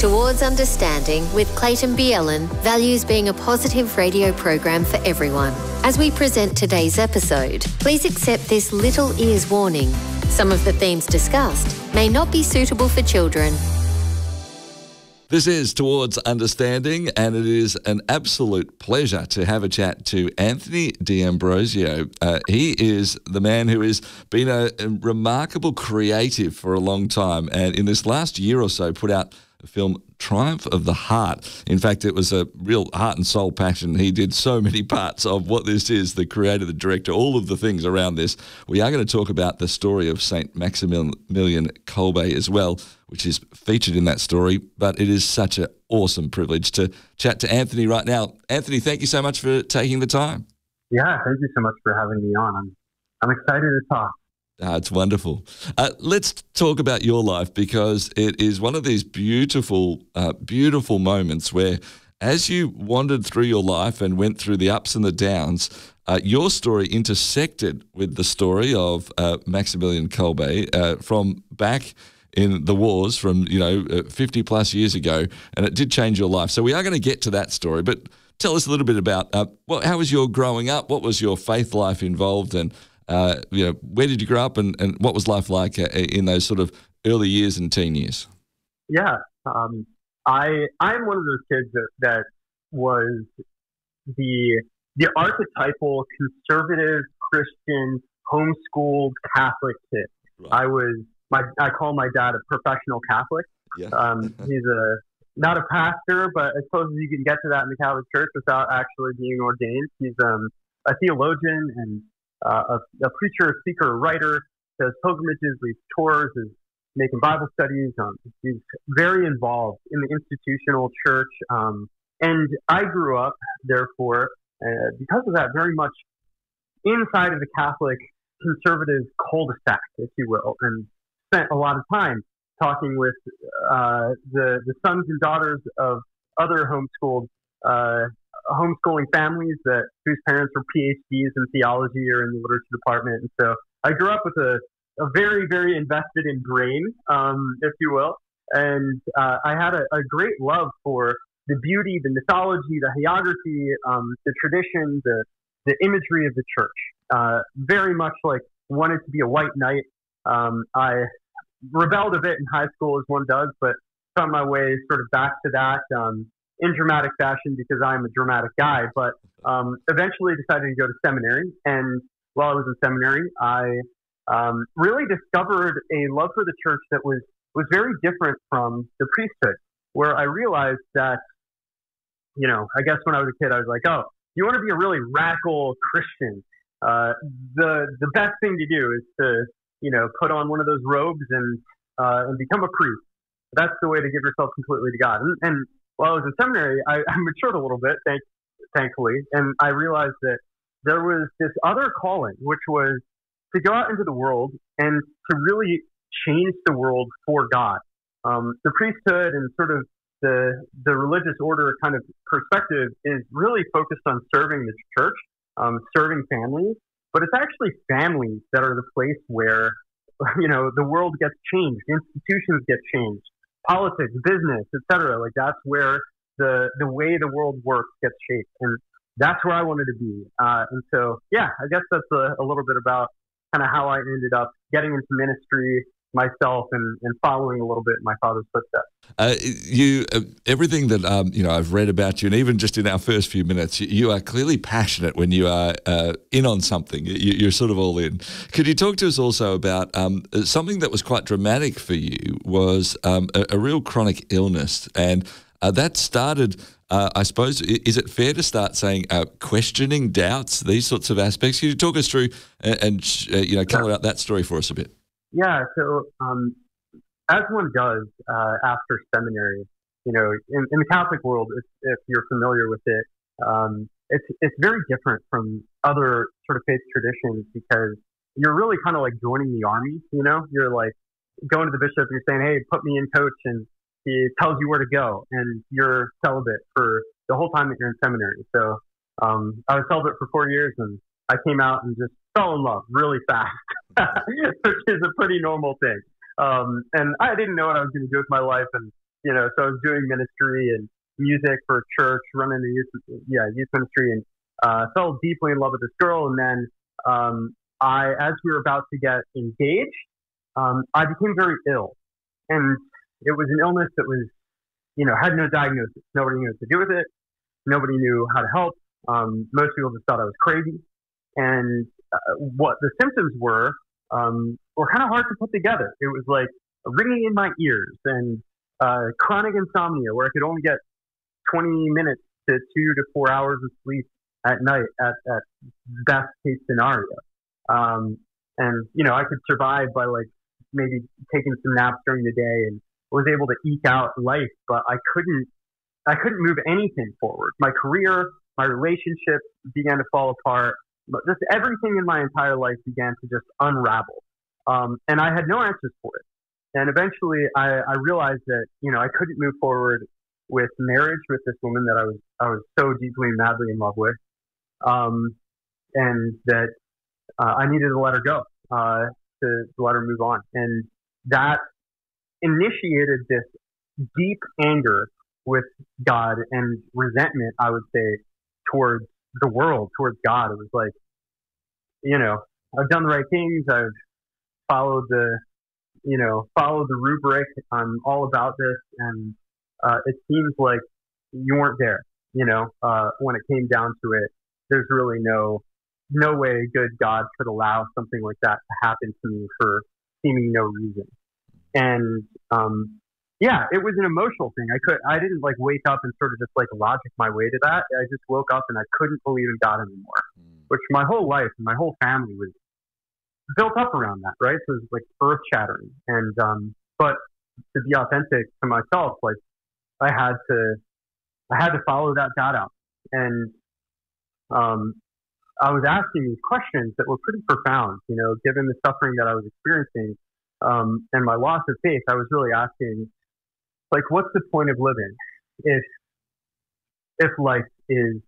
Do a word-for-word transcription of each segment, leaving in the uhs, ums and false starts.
Towards Understanding with Clayton Bielen values being a positive radio program for everyone. As we present today's episode, please accept this little ears warning. Some of the themes discussed may not be suitable for children. This is Towards Understanding, and it is an absolute pleasure to have a chat to Anthony D'Ambrosio. Uh, he is the man who has been a, a remarkable creative for a long time, and in this last year or so put out the film Triumph of the Heart. In fact, it was a real heart and soul passion. He did so many parts of what this is, the creator, the director, all of the things around this. We are going to talk about the story of Saint Maximilian Kolbe as well, which is featured in that story, but it is such an awesome privilege to chat to Anthony right now. Anthony, thank you so much for taking the time. Yeah, thank you so much for having me on. I'm, I'm excited to talk. Ah, it's wonderful. Uh, let's talk about your life, because it is one of these beautiful, uh, beautiful moments where as you wandered through your life and went through the ups and the downs, uh, your story intersected with the story of uh, Maximilian Kolbe uh, from back in the wars from, you know, uh, fifty plus years ago, and it did change your life. So we are going to get to that story, but tell us a little bit about uh, what, how was your growing up? What was your faith life involved? And Uh, you know, where did you grow up, and, and what was life like uh, in those sort of early years and teen years? Yeah, um, I I'm one of those kids that, that was the the archetypal conservative Christian homeschooled Catholic kid. Right. I was my I call my dad a professional Catholic. Yeah. um, he's a not a pastor, but as close as you can get to that in the Catholic Church without actually being ordained. He's um, a theologian and Uh, a, a preacher, a speaker, a writer, does pilgrimages, leads tours, is making Bible studies. Um, he's very involved in the institutional church. Um, and I grew up, therefore, uh, because of that, very much inside of the Catholic conservative cul-de-sac, if you will, and spent a lot of time talking with uh, the, the sons and daughters of other homeschooled uh homeschooling families that whose parents were P H Ds in theology or in the literature department. And so I grew up with a, a very, very invested in brain, um, if you will. And uh, I had a, a great love for the beauty, the mythology, the hagiography, um, the tradition, the, the imagery of the church. Uh, very much like wanted to be a white knight. Um, I rebelled a bit in high school, as one does, but found my way sort of back to that. Um, in dramatic fashion, because I'm a dramatic guy, but um, eventually decided to go to seminary. And while I was in seminary, I um, really discovered a love for the church that was, was very different from the priesthood, where I realized that, you know, I guess when I was a kid, I was like, oh, you want to be a really radical Christian. Uh, the the best thing to do is to, you know, put on one of those robes and, uh, and become a priest. That's the way to give yourself completely to God. And, and while I was in seminary, I, I matured a little bit, thank, thankfully, and I realized that there was this other calling, which was to go out into the world and to really change the world for God. Um, the priesthood and sort of the the religious order kind of perspective is really focused on serving the church, um, serving families, but it's actually families that are the place where, you know, the world gets changed, institutions get changed. Politics, business, et cetera. Like that's where the the way the world works gets shaped, and that's where I wanted to be. Uh, and so, yeah, I guess that's a, a little bit about kind of how I ended up getting into ministry myself and, and following a little bit in my father's footsteps. Uh, you, uh, everything that um, you know, I've read about you, and even just in our first few minutes, you, you are clearly passionate when you are uh, in on something. You, you're sort of all in. Could you talk to us also about um, something that was quite dramatic for you? Was um, a, a real chronic illness, and uh, that started. Uh, I suppose, is it fair to start saying uh, questioning doubts, these sorts of aspects? Could you talk us through and, and uh, you know, color out that story for us a bit? Yeah, so um, as one does uh, after seminary, you know, in, in the Catholic world, if, if you're familiar with it, um, it's it's very different from other sort of faith traditions, because you're really kind of like joining the army. You know, you're like going to the bishop and you're saying, "Hey, put me in, coach," and he tells you where to go, and you're celibate for the whole time that you're in seminary. So um, I was celibate for four years, and I came out and just fell in love really fast, which is a pretty normal thing. Um, and I didn't know what I was going to do with my life. And you know, so I was doing ministry and music for church, running the youth, yeah, youth ministry, and uh, fell deeply in love with this girl. And then um, I, as we were about to get engaged, um, I became very ill, and it was an illness that was, you know, had no diagnosis. Nobody knew what to do with it. Nobody knew how to help. Um, most people just thought I was crazy, and uh, what the symptoms were um, were kind of hard to put together. It was like ringing in my ears and uh, chronic insomnia, where I could only get twenty minutes to two to four hours of sleep at night at, at best case scenario. Um, and, you know, I could survive by like maybe taking some naps during the day and was able to eke out life, but I couldn't, I couldn't move anything forward. My career, my relationships began to fall apart, but just everything in my entire life began to just unravel. Um, and I had no answers for it. And eventually I, I realized that, you know, I couldn't move forward with marriage with this woman that I was, I was so deeply and madly in love with. Um, and that, uh, I needed to let her go, uh, to, to let her move on. And that initiated this deep anger with God and resentment, I would say, towards the world, towards God. It was like, you know, I've done the right things. I've followed the, you know, followed the rubric. I'm all about this. And uh, it seems like you weren't there, you know, uh, when it came down to it. There's really no, no way good God could allow something like that to happen to me for seeming no reason. And, um, yeah, it was an emotional thing. I could, I didn't like wake up and sort of just like logic my way to that. I just woke up and I couldn't believe in God anymore, mm. which my whole life and my whole family was built up around that, right? So it was like earth shattering. And, um, but to be authentic to myself, like I had to, I had to follow that God out. And, um, I was asking these questions that were pretty profound, you know, given the suffering that I was experiencing, um, and my loss of faith. I was really asking, like, what's the point of living if if life is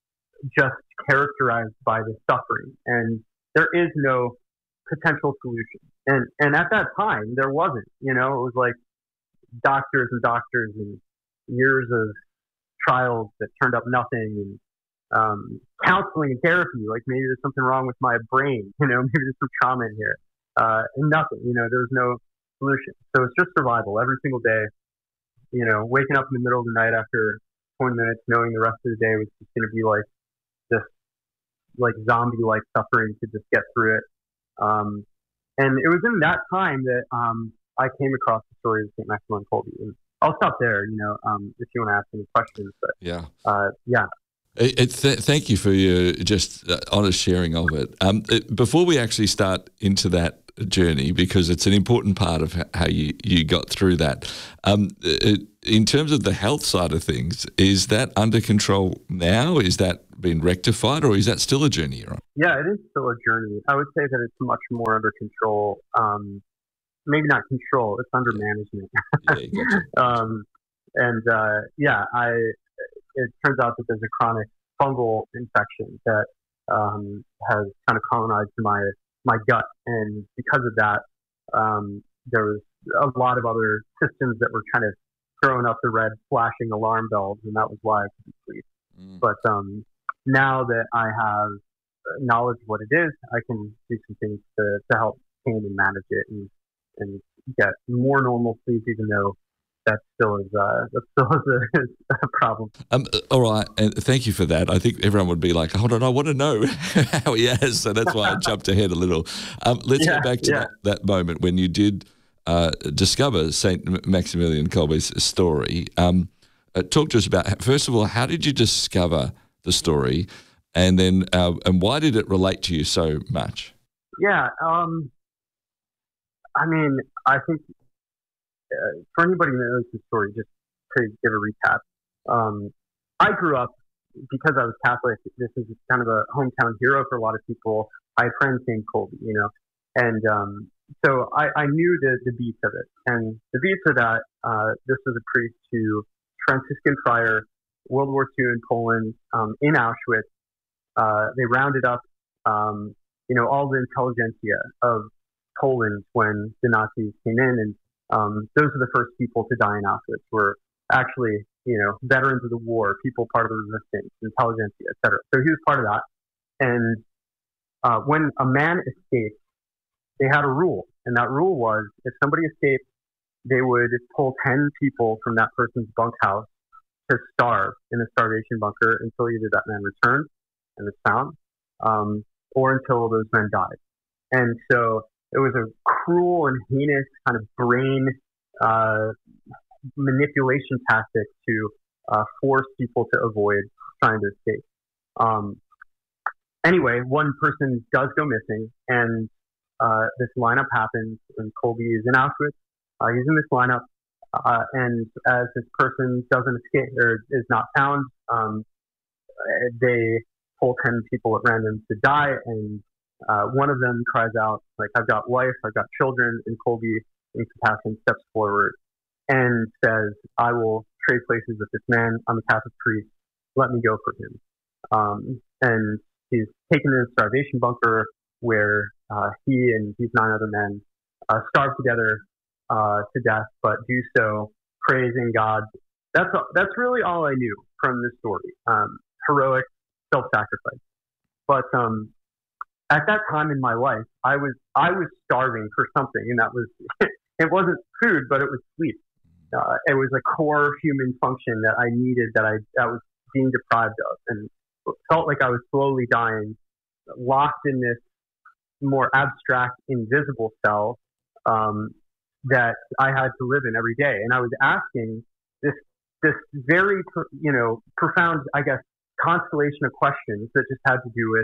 just characterized by the suffering and there is no potential solution? And and at that time, there wasn't. You know, it was like doctors and doctors and years of trials that turned up nothing, and um, counseling and therapy. Like maybe there's something wrong with my brain. You know, maybe there's some trauma in here, uh, and nothing. You know, there's no solution. So it's just survival every single day. You know, waking up in the middle of the night after twenty minutes, knowing the rest of the day was just going to be like this, like zombie-like suffering to just get through it. Um, and it was in that time that um, I came across the story of Saint Maximilian Kolbe. And I'll stop there, you know, um, if you want to ask any questions. But yeah, uh, yeah. It, it, th- thank you for your just uh, honest sharing of it. Um, it. Before we actually start into that journey, because it's an important part of how you, you got through that, um, it, in terms of the health side of things, is that under control now? Is that been rectified, or is that still a journey you're on? Yeah, it is still a journey. I would say that it's much more under control. Um, maybe not control, it's under management. Yeah, gotcha. um, and uh, yeah, I. It turns out that there's a chronic fungal infection that um, has kind of colonized my my gut, and because of that, um, there was a lot of other systems that were kind of throwing up the red flashing alarm bells, and that was why I couldn't sleep. Mm. But um, now that I have knowledge of what it is, I can do some things to, to help tame and manage it, and and get more normal sleep, even though that still is uh, that still is a, a problem. Um, all right, and thank you for that. I think everyone would be like, hold on, I want to know how he has. So that's why I jumped ahead a little. Um, let's yeah, go back to yeah. that, that moment when you did uh, discover Saint Maximilian Kolbe's story. Um, uh, talk to us about, first of all, how did you discover the story, and then uh, and why did it relate to you so much? Yeah, um, I mean, I think. Uh, for anybody who knows the story, just to give a recap, um, I grew up, because I was Catholic, this is kind of a hometown hero for a lot of people. I had friends named Kolbe, you know, and um, so I, I knew the, the beats of it. And the beats of that, uh, this was a priest who, Franciscan friar, World War Two in Poland, um, in Auschwitz. Uh, they rounded up, um, you know, all the intelligentsia of Poland when the Nazis came in, and Um, those are the first people to die in Auschwitz. Were actually, you know, veterans of the war, people part of the resistance, intelligentsia, et cetera. So he was part of that. And uh, when a man escaped, they had a rule, and that rule was if somebody escaped, they would pull ten people from that person's bunkhouse to starve in a starvation bunker until either that man returned and was found, um, or until those men died. And so it was a cruel and heinous kind of brain uh, manipulation tactic to uh, force people to avoid trying to escape. Um, anyway, one person does go missing, and uh, this lineup happens, and Kolbe is in Auschwitz. Uh, he's in this lineup, uh, and as this person doesn't escape or is not found, um, they pull ten people at random to die, and uh, one of them cries out, like, I've got wife, I've got children, and Kolbe, in compassion, steps forward and says, I will trade places with this man. I'm a Catholic priest. Let me go for him. Um, and he's taken in a starvation bunker where uh, he and these nine other men uh, starve together uh, to death, but do so praising God. That's that's really all I knew from this story. Um, heroic self-sacrifice. But um, at that time in my life, I was I was starving for something, and that was it wasn't food, but it was sleep. Uh, it was a core human function that I needed, that I that was being deprived of, and felt like I was slowly dying, locked in this more abstract, invisible cell um, that I had to live in every day. And I was asking this this very you know profound, I guess, constellation of questions that just had to do with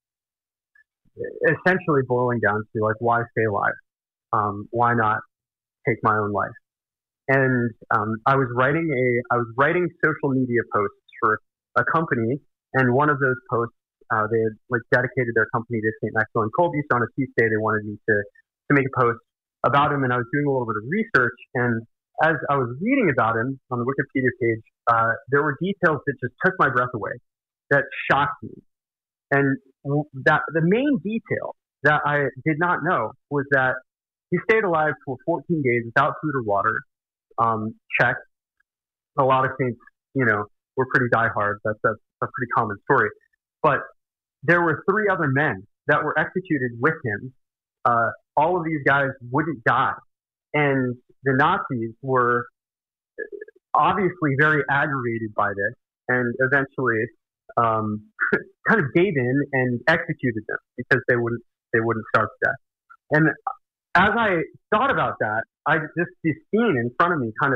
essentially boiling down to, like, why stay alive? Um, why not take my own life? And um, I was writing a I was writing social media posts for a company, and one of those posts uh, they had like dedicated their company to Saint Maximilian Kolbe. So on a feast day, they wanted me to to make a post about him, and I was doing a little bit of research. And as I was reading about him on the Wikipedia page, uh, there were details that just took my breath away, that shocked me. And that the main detail that I did not know was that he stayed alive for fourteen days without food or water. Um, check. A lot of saints, you know, were pretty diehard. That's, that's a pretty common story. But there were three other men that were executed with him. Uh, all of these guys wouldn't die. And the Nazis were obviously very aggravated by this, and eventually um, kind of gave in and executed them because they wouldn't they wouldn't starve to death. And as I thought about that, I just this scene in front of me kind of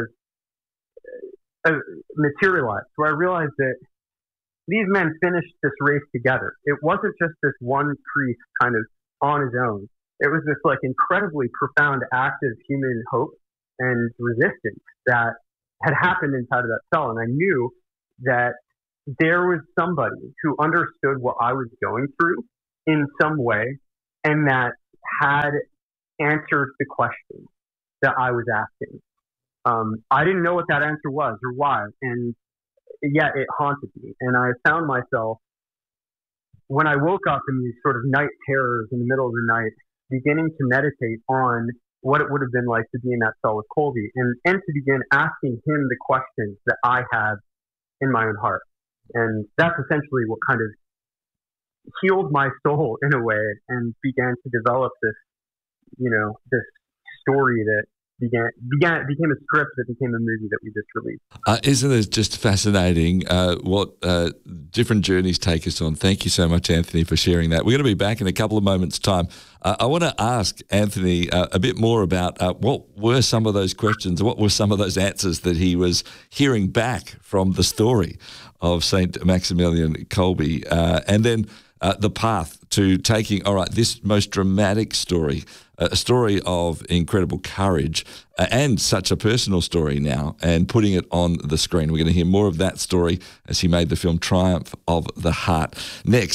uh, materialized, where I realized that these men finished this race together. It wasn't just this one priest kind of on his own. It was this like incredibly profound act of human hope and resistance that had happened inside of that cell. And I knew that there was somebody who understood what I was going through in some way, and that had answered the question that I was asking. Um, I didn't know what that answer was or why, and yet it haunted me. And I found myself, when I woke up in these sort of night terrors in the middle of the night, beginning to meditate on what it would have been like to be in that cell with Kolbe, and, and to begin asking him the questions that I had in my own heart. And that's essentially what kind of healed my soul in a way, and began to develop this, you know, this story that began began became a script that became a movie that we just released. Uh, isn't it just fascinating uh, what uh, different journeys take us on? Thank you so much, Anthony, for sharing that. We're going to be back in a couple of moments' time. Uh, I want to ask Anthony uh, a bit more about uh, what were some of those questions, what were some of those answers that he was hearing back from the story of Saint Maximilian Kolbe, uh, and then Uh, the path to taking, all right, this most dramatic story, uh, a story of incredible courage, uh, and such a personal story now, and putting it on the screen. We're going to hear more of that story as he made the film Triumph of the Heart next here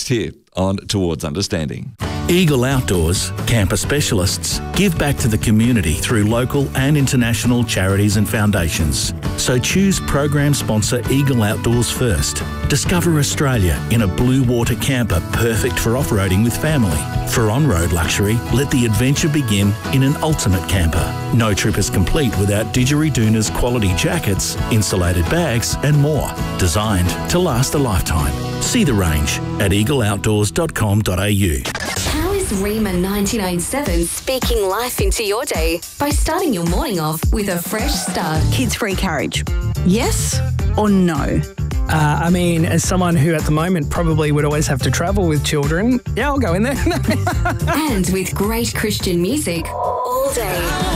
on Towards Understanding. Eagle Outdoors, camper specialists, give back to the community through local and international charities and foundations. So choose program sponsor Eagle Outdoors first. Discover Australia in a blue water camper perfect for off-roading with family. For on-road luxury, let the adventure begin in an ultimate camper. No trip is complete without Didgeridoon's quality jackets, insulated bags and more. Designed to last a lifetime. See the range at eagle outdoors dot com dot a u. How is Rima ninety-nine point seven speaking life into your day by starting your morning off with a fresh start? Kids-free carriage. Yes or no? Uh, I mean, as someone who at the moment probably would always have to travel with children, yeah, I'll go in there. And with great Christian music all day.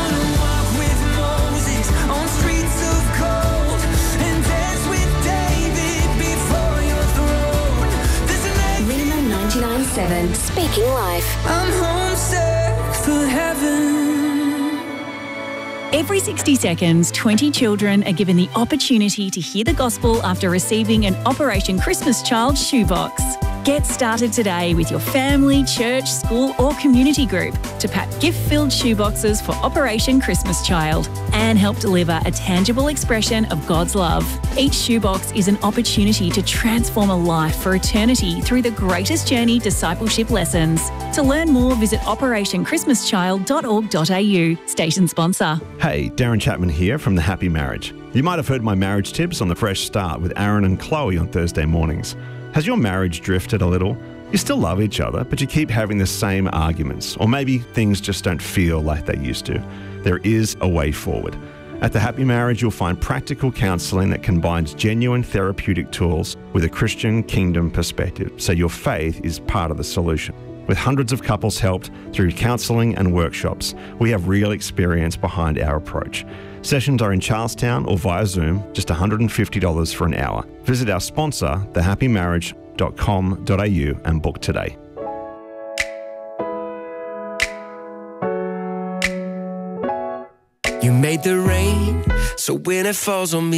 Rima ninety-nine point seven, speaking life. I'm homesick for heaven. Every sixty seconds, twenty children are given the opportunity to hear the gospel after receiving an Operation Christmas Child shoebox. Get started today with your family, church, school or community group to pack gift-filled shoeboxes for Operation Christmas Child and help deliver a tangible expression of God's love. Each shoebox is an opportunity to transform a life for eternity through the Greatest Journey discipleship lessons. To learn more, visit operation christmas child dot org dot a u. Station sponsor. Hey, Darren Chapman here from The Happy Marriage. You might have heard my marriage tips on The Fresh Start with Aaron and Chloe on Thursday mornings. Has your marriage drifted a little? You still love each other, but you keep having the same arguments, or maybe things just don't feel like they used to. There is a way forward. At The Happy Marriage, you'll find practical counselling that combines genuine therapeutic tools with a Christian kingdom perspective, so your faith is part of the solution. With hundreds of couples helped through counselling and workshops, we have real experience behind our approach. Sessions are in Charlestown or via Zoom, just one hundred fifty dollars for an hour. Visit our sponsor, the happy marriage dot com dot a u, and book today. You made the rain, so when it falls on me,